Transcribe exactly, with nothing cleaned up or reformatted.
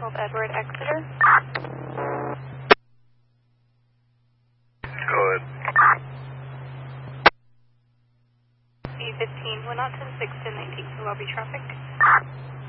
twelve Edward, Exeter. Go ahead. B fifteen, went out to the six to nineteen for lobby traffic.